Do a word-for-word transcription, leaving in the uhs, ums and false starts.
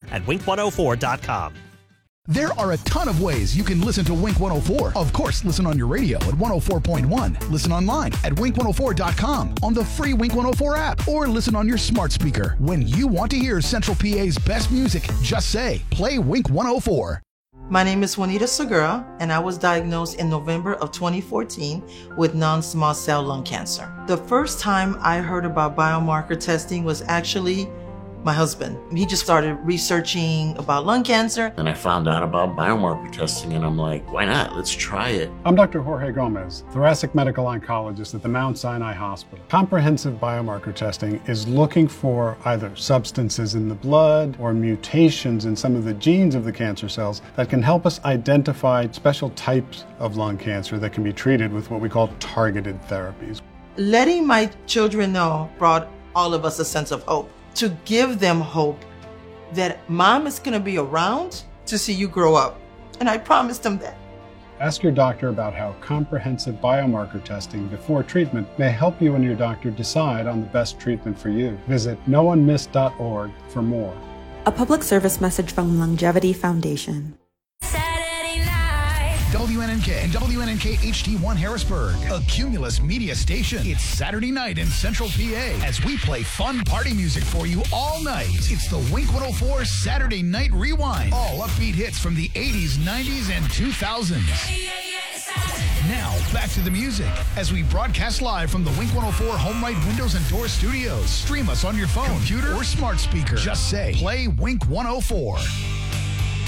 at wink one oh four dot com. There are a ton of ways you can listen to Wink one oh four. Of course, listen on your radio at one oh four point one. Listen online at wink one oh four dot com, on the free Wink one oh four app, or listen on your smart speaker. When you want to hear Central P A's best music, just say, play Wink one oh four. My name is Juanita Segura, and I was diagnosed in November of twenty fourteen with non-small cell lung cancer. The first time I heard about biomarker testing was actually my husband. He just started researching about lung cancer. And I found out about biomarker testing, and I'm like, why not? Let's try it. I'm Doctor Jorge Gomez, thoracic medical oncologist at the Mount Sinai Hospital. Comprehensive biomarker testing is looking for either substances in the blood or mutations in some of the genes of the cancer cells that can help us identify special types of lung cancer that can be treated with what we call targeted therapies. Letting my children know brought all of us a sense of hope. To give them hope that mom is going to be around to see you grow up. And I promised them that. Ask your doctor about how comprehensive biomarker testing before treatment may help you and your doctor decide on the best treatment for you. Visit no one miss dot org for more. A public service message from Longevity Foundation. W N N K and W N N K H D one Harrisburg, a Cumulus media station. It's Saturday night in Central P A as we play fun party music for you all night. It's the Wink one oh four Saturday Night Rewind. All upbeat hits from the eighties, nineties, and two thousands. Now, back to the music as we broadcast live from the Wink one oh four Home Right Windows and Door Studios. Stream us on your phone, computer, or smart speaker. Just say, play Wink one oh four.